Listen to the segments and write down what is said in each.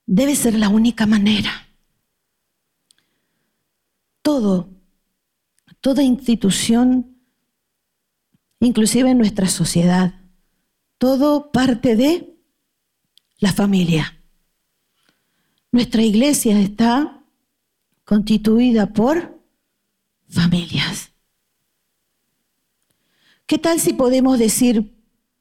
debe ser la única manera. Toda institución, inclusive en nuestra sociedad, todo parte de la familia. Nuestra iglesia está constituida por familias. ¿Qué tal si podemos decir,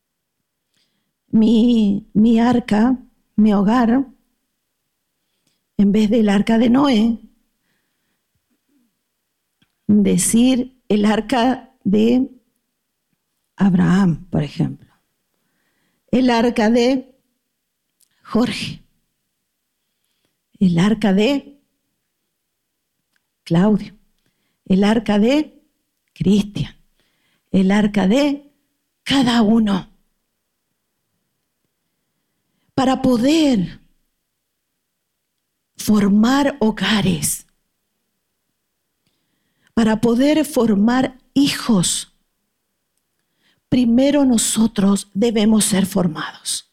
mi arca, mi hogar, en vez del arca de Noé, decir el arca de Abraham, por ejemplo, el arca de Jorge, el arca de Claudio, el arca de Cristian, el arca de cada uno? Para poder formar hogares, para poder formar hijos, primero nosotros debemos ser formados.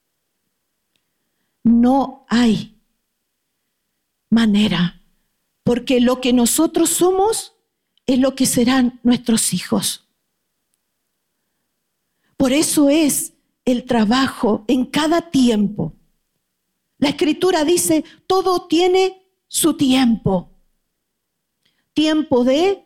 No hay manera, porque lo que nosotros somos es lo que serán nuestros hijos. Por eso es el trabajo en cada tiempo. La Escritura dice, todo tiene su tiempo. Tiempo de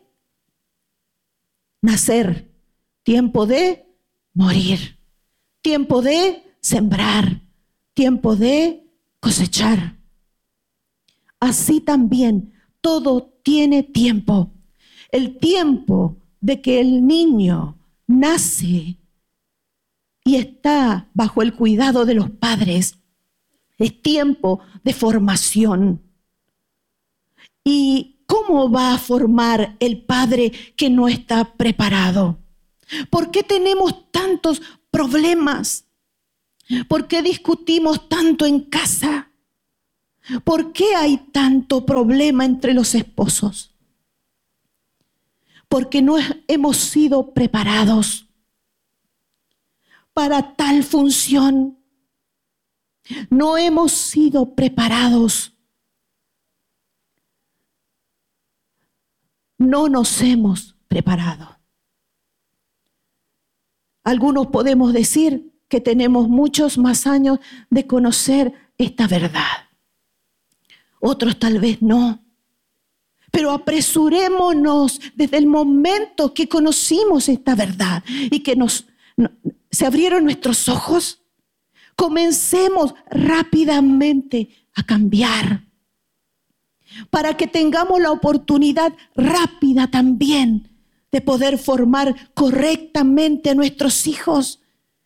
nacer, tiempo de morir, tiempo de sembrar, tiempo de cosechar. Así también todo tiene tiempo. El tiempo de que el niño nace y está bajo el cuidado de los padres es tiempo de formación. ¿Y cómo va a formar el padre que no está preparado? ¿Por qué tenemos tantos problemas? ¿Por qué discutimos tanto en casa? ¿Por qué hay tanto problema entre los esposos? Porque no hemos sido preparados para tal función. No hemos sido preparados. No nos hemos preparado. Algunos podemos decir que tenemos muchos más años de conocer esta verdad. Otros tal vez no. Pero apresurémonos desde el momento que conocimos esta verdad y que se abrieron nuestros ojos. Comencemos rápidamente a cambiar para que tengamos la oportunidad rápida también de poder formar correctamente a nuestros hijos.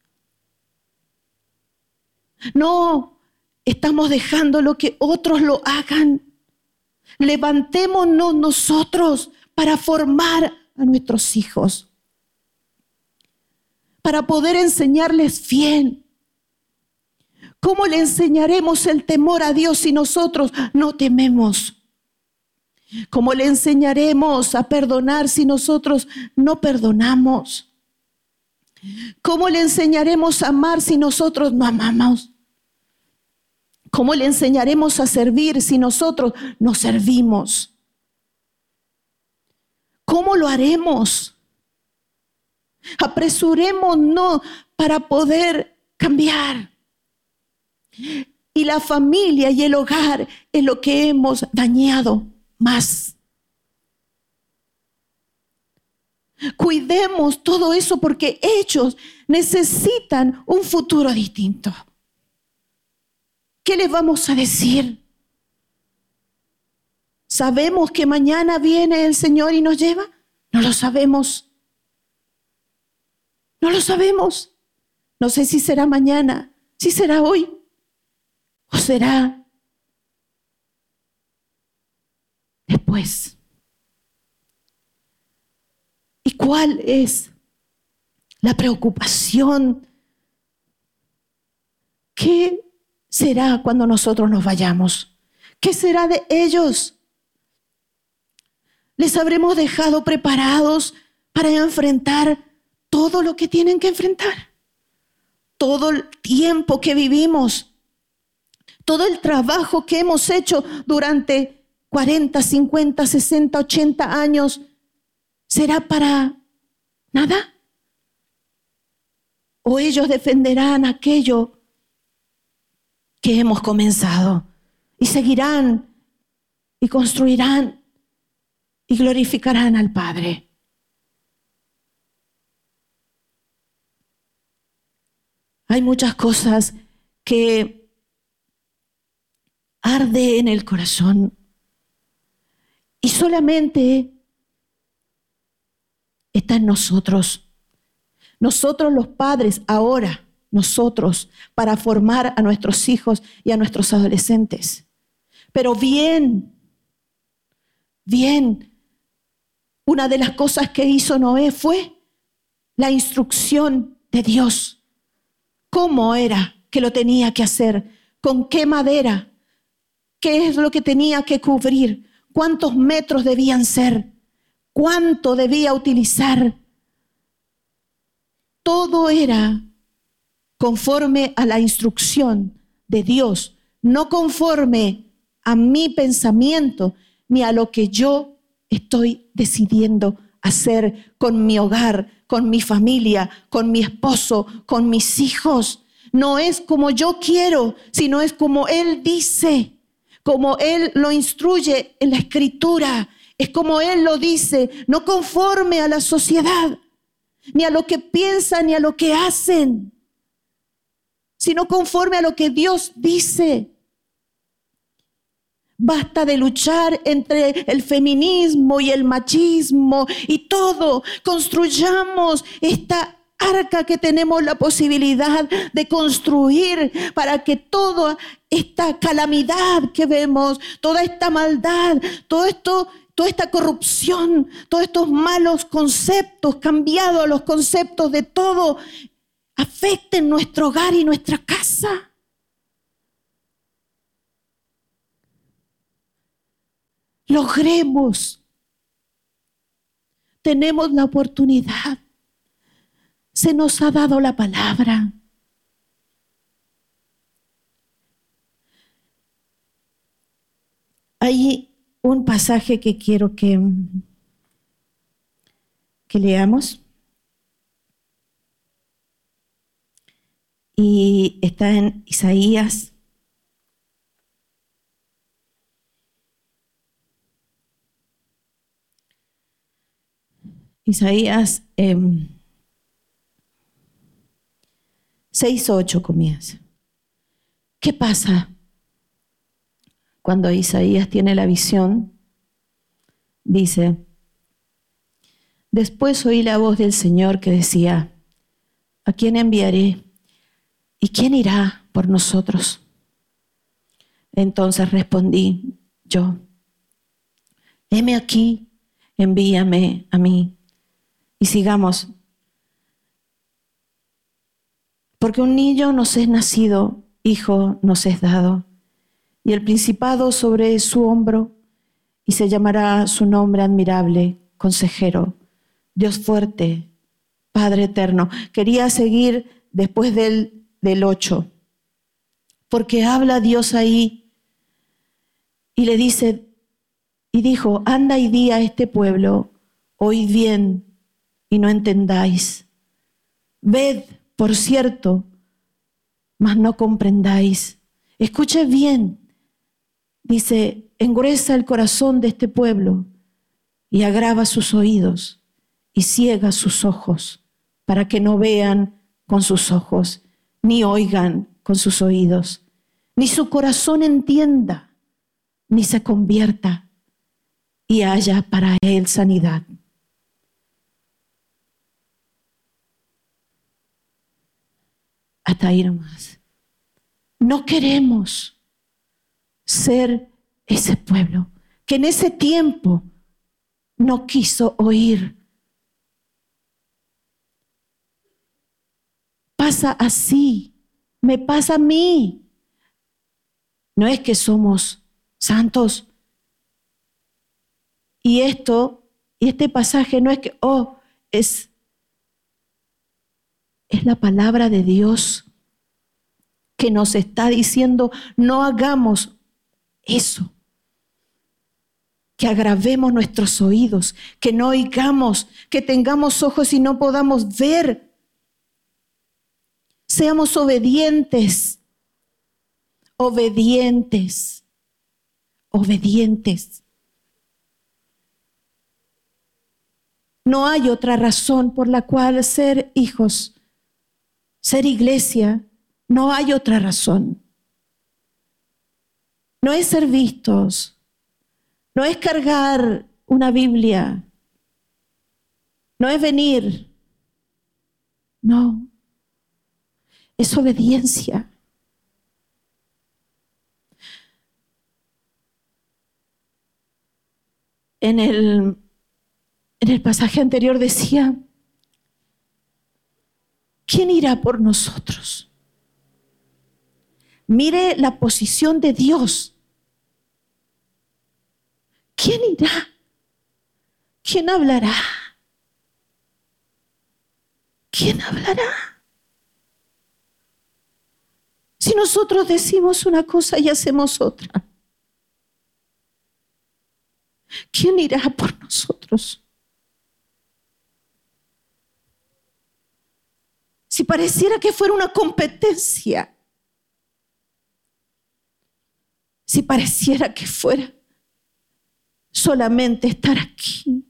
No estamos dejando lo que otros lo hagan. Levantémonos nosotros para formar a nuestros hijos, para poder enseñarles bien. ¿Cómo le enseñaremos el temor a Dios si nosotros no tememos? ¿Cómo le enseñaremos a perdonar si nosotros no perdonamos? ¿Cómo le enseñaremos a amar si nosotros no amamos? ¿Cómo le enseñaremos a servir si nosotros no servimos? ¿Cómo lo haremos? Apresurémonos para poder cambiar. Y la familia y el hogar es lo que hemos dañado más. Cuidemos todo eso porque ellos necesitan un futuro distinto. ¿Qué les vamos a decir? ¿Sabemos que mañana viene el Señor y nos lleva? No lo sabemos. No lo sabemos. No sé si será mañana, si será hoy o será después. ¿Y cuál es la preocupación? ¿Qué será cuando nosotros nos vayamos? ¿Qué será de ellos? ¿Les habremos dejado preparados para enfrentar todo lo que tienen que enfrentar? Todo el tiempo que vivimos, Todo el trabajo que hemos hecho durante 40, 50, 60, 80 años, ¿será para nada? ¿O ellos defenderán aquello que hemos comenzado y seguirán y construirán y glorificarán al Padre? Hay muchas cosas que arde en el corazón y solamente está en nosotros. Nosotros los padres ahora, nosotros, para formar a nuestros hijos y a nuestros adolescentes. Pero bien, una de las cosas que hizo Noé fue la instrucción de Dios. ¿Cómo era que lo tenía que hacer? ¿Con qué madera? ¿Qué es lo que tenía que cubrir? ¿Cuántos metros debían ser? ¿Cuánto debía utilizar? Todo era conforme a la instrucción de Dios, no conforme a mi pensamiento ni a lo que yo estoy decidiendo hacer con mi hogar, con mi familia, con mi esposo, con mis hijos. No es como yo quiero, sino es como Él dice, como Él lo instruye en la Escritura. Es como Él lo dice, no conforme a la sociedad, ni a lo que piensan, ni a lo que hacen, sino conforme a lo que Dios dice. Basta de luchar entre el feminismo y el machismo y todo. Construyamos esta arca que tenemos la posibilidad de construir para que toda esta calamidad que vemos, toda esta maldad, todo esto, toda esta corrupción, todos estos malos conceptos, cambiados los conceptos de todo, afecten nuestro hogar y nuestra casa. Logremos. Tenemos la oportunidad. Se nos ha dado la palabra. Hay un pasaje que quiero que leamos. Y está en Isaías. Isaías 6:8 comienza. ¿Qué pasa cuando Isaías tiene la visión? Dice, después oí la voz del Señor que decía, ¿a quién enviaré? ¿Y quién irá por nosotros? Entonces respondí yo, heme aquí, envíame a mí. Y sigamos. Porque un niño nos es nacido, hijo nos es dado, y el principado sobre su hombro, y se llamará su nombre admirable, consejero, Dios fuerte, Padre eterno. Quería seguir después del 8, porque habla Dios ahí y le dice, y dijo, anda y di a este pueblo, oíd bien y no entendáis. Ved, por cierto, mas no comprendáis. Escuche bien. Dice, engruesa el corazón de este pueblo y agrava sus oídos y ciega sus ojos para que no vean con sus ojos, ni oigan con sus oídos, ni su corazón entienda, ni se convierta y haya para él sanidad. Hasta ahí nomás. No queremos ser ese pueblo que en ese tiempo no quiso oír. Pasa así, me pasa a mí. No es que somos santos. Y este pasaje no es que, es la palabra de Dios que nos está diciendo, no hagamos eso. Que agravemos nuestros oídos, que no oigamos, que tengamos ojos y no podamos ver. Seamos obedientes, obedientes, obedientes. No hay otra razón por la cual ser hijos, ser iglesia, no hay otra razón. No es ser vistos. No es cargar una Biblia, no es venir, no, es obediencia. En el pasaje anterior decía, ¿quién irá por nosotros? Mire la posición de Dios. ¿Quién irá? ¿Quién hablará? ¿Quién hablará? Si nosotros decimos una cosa y hacemos otra, ¿quién irá por nosotros? Si pareciera que fuera una competencia, si pareciera que fuera solamente estar aquí.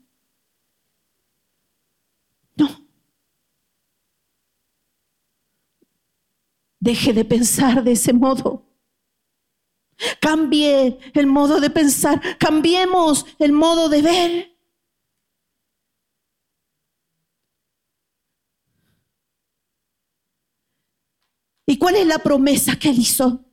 No. Deje de pensar de ese modo. Cambie el modo de pensar. Cambiemos el modo de ver. ¿Y cuál es la promesa que él hizo?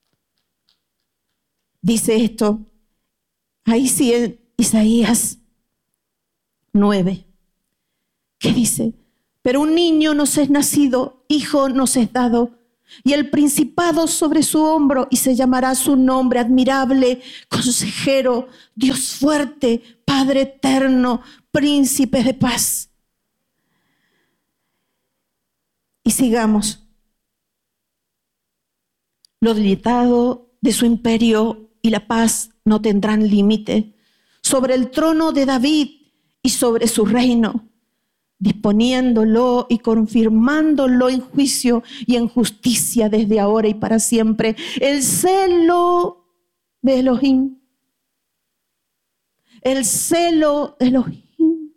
Dice esto. Ahí sí en Isaías 9. ¿Qué dice? Pero un niño nos es nacido, hijo nos es dado, y el principado sobre su hombro, y se llamará su nombre admirable, consejero, Dios fuerte, Padre eterno, príncipe de paz. Y sigamos. Lo delicado de su imperio y la paz no tendrán límite sobre el trono de David y sobre su reino, disponiéndolo y confirmándolo en juicio y en justicia desde ahora y para siempre. El celo de Elohim. El celo de Elohim.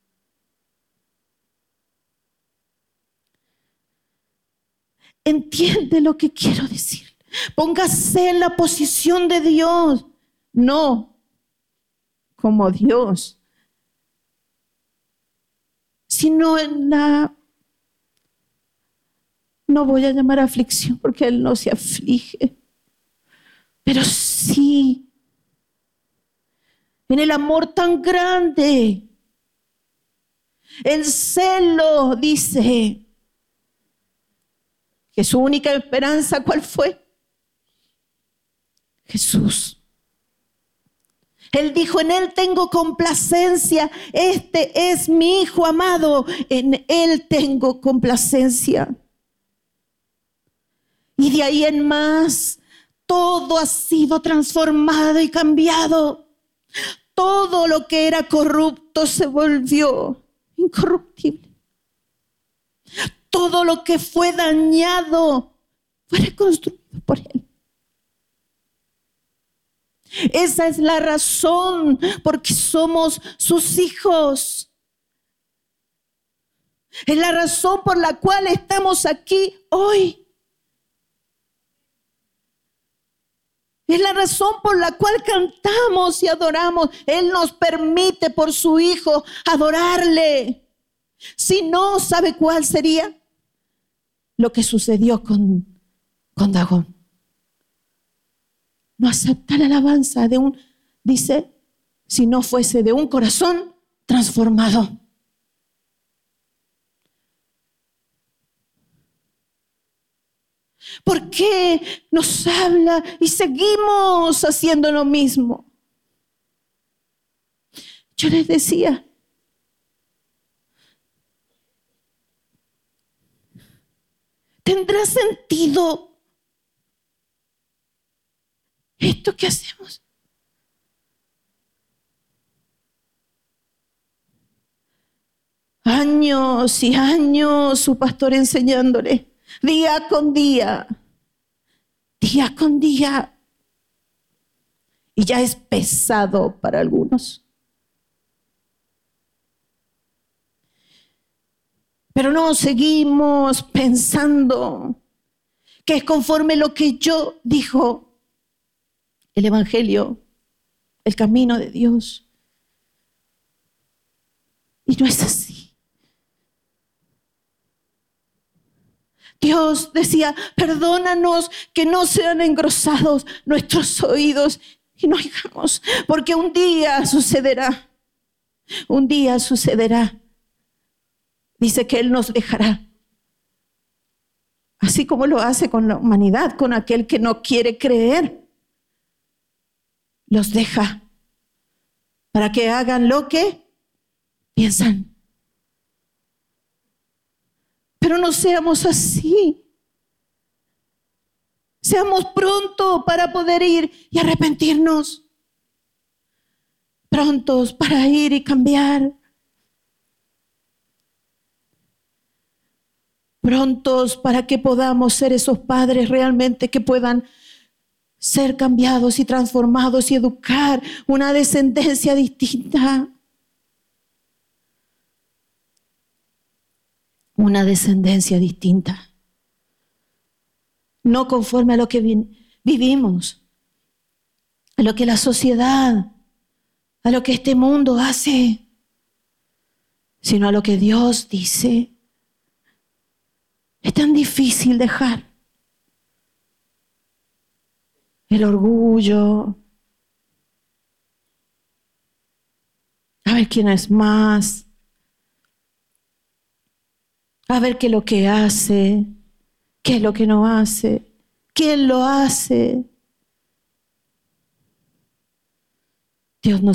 ¿Entiende lo que quiero decir? Póngase en la posición de Dios, no como Dios, sino en la, no voy a llamar aflicción porque Él no se aflige, pero sí en el amor tan grande, el celo, dice, que su única esperanza, ¿cuál fue? Jesús. Él dijo, en Él tengo complacencia, este es mi Hijo amado, en Él tengo complacencia. Y de ahí en más, todo ha sido transformado y cambiado. Todo lo que era corrupto se volvió incorruptible. Todo lo que fue dañado fue reconstruido por Él. Esa es la razón porque somos sus hijos. Es la razón por la cual estamos aquí hoy. Es la razón por la cual cantamos y adoramos. Él nos permite por su Hijo adorarle. Si no, ¿sabe cuál sería? Lo que sucedió con Dagón. No acepta la alabanza de dice, si no fuese de un corazón transformado. ¿Por qué nos habla y seguimos haciendo lo mismo? Yo les decía, ¿tendrá sentido ¿Esto qué hacemos? Años y años su pastor enseñándole, día con día, día con día. Y ya es pesado para algunos. Pero no, seguimos pensando que es conforme lo que yo dijo el Evangelio, el camino de Dios. Y no es así. Dios decía, perdónanos que no sean engrosados nuestros oídos y no oigamos, porque un día sucederá. Un día sucederá. Dice que Él nos dejará. Así como lo hace con la humanidad, con aquel que no quiere creer. Los deja para que hagan lo que piensan. Pero no seamos así. Seamos prontos para poder ir y arrepentirnos. Prontos para ir y cambiar. Prontos para que podamos ser esos padres realmente que puedan ser cambiados y transformados y educar una descendencia distinta. Una descendencia distinta. No conforme a lo que vivimos, a lo que la sociedad, a lo que este mundo hace, sino a lo que Dios dice. Es tan difícil dejar el orgullo, a ver quién es más, a ver qué es lo que hace, qué es lo que no hace, quién lo hace. Dios nos